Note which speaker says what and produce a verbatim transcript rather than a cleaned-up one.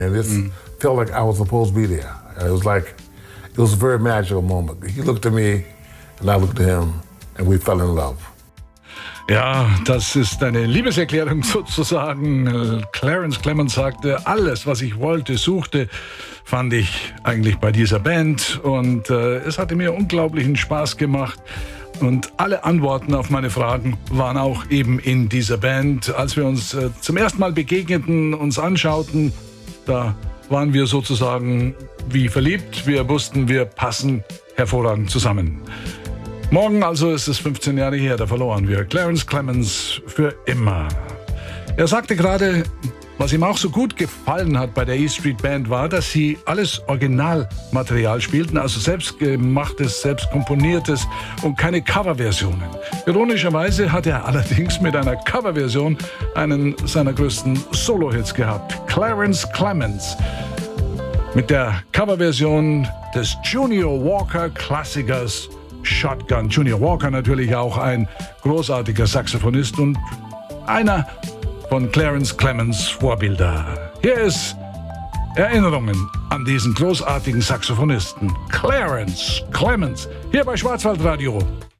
Speaker 1: And it mm. felt like I was supposed to be there. It was like, it was a very magical moment. He looked at me and I looked at him and we fell in love.
Speaker 2: Ja, das ist eine Liebeserklärung sozusagen. Clarence Clemons sagte, alles, was ich wollte, suchte, fand ich eigentlich bei dieser Band. Und äh, es hatte mir unglaublichen Spaß gemacht. Und alle Antworten auf meine Fragen waren auch eben in dieser Band. Als wir uns äh, zum ersten Mal begegneten, uns anschauten, da waren wir sozusagen wie verliebt. Wir wussten, wir passen hervorragend zusammen. Morgen also ist es fünfzehn Jahre her, da verloren wir Clarence Clemons für immer. Er sagte gerade, was ihm auch so gut gefallen hat bei der E Street Band war, dass sie alles Originalmaterial spielten, also selbstgemachtes, selbstkomponiertes und keine Coverversionen. Ironischerweise hat er allerdings mit einer Coverversion einen seiner größten Solo-Hits gehabt, Clarence Clemons. Mit der Coverversion des Junior Walker Klassikers Shotgun. Junior Walker natürlich auch ein großartiger Saxophonist und einer von Clarence Clemons Vorbilder. Hier ist Erinnerungen an diesen großartigen Saxophonisten Clarence Clemons hier bei Schwarzwaldradio.